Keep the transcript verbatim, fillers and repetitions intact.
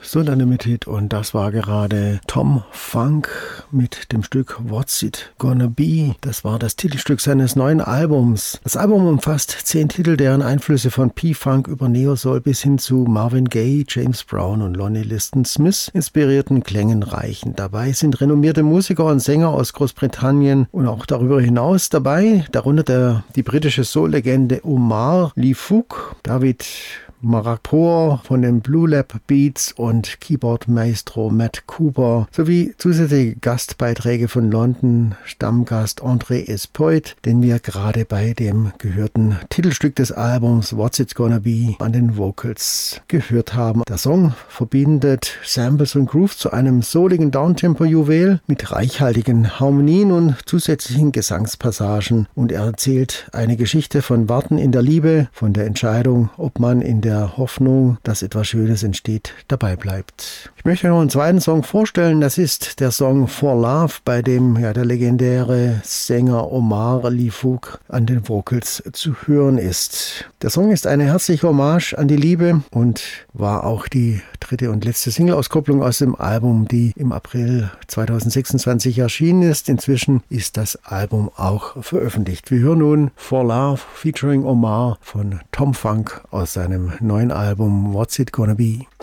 Soul Unlimited und das war gerade Tom Funk mit dem Stück What's It Gonna Be. Das war das Titelstück seines neuen Albums. Das Album umfasst zehn Titel, deren Einflüsse von P-Funk über Neo-Soul bis hin zu Marvin Gaye, James Brown und Lonnie Liston Smith inspirierten Klängen reichen. Dabei sind renommierte Musiker und Sänger aus Großbritannien und auch darüber hinaus dabei, darunter der, die britische Soul-Legende Omar Lee Fook, David Marapur von den Blue Lab Beats und Keyboard-Maestro Matt Cooper sowie zusätzliche Gastbeiträge von London Stammgast André Espoit, den wir gerade bei dem gehörten Titelstück des Albums What's It Gonna Be an den Vocals gehört haben. Der Song verbindet Samples und Grooves zu einem souligen Downtempo-Juwel mit reichhaltigen Harmonien und zusätzlichen Gesangspassagen und er erzählt eine Geschichte von Warten in der Liebe, von der Entscheidung, ob man in der der Hoffnung, dass etwas Schönes entsteht, dabei bleibt. Ich möchte noch einen zweiten Song vorstellen. Das ist der Song For Love, bei dem ja der legendäre Sänger Omar Lee Fook an den Vocals zu hören ist. Der Song ist eine herzliche Hommage an die Liebe und war auch die dritte und letzte Single-Auskopplung aus dem Album, die im April zweitausendsechsundzwanzig erschienen ist. Inzwischen ist das Album auch veröffentlicht. Wir hören nun For Love featuring Omar von Tom Funk aus seinem neuen Album What's It Gonna Be.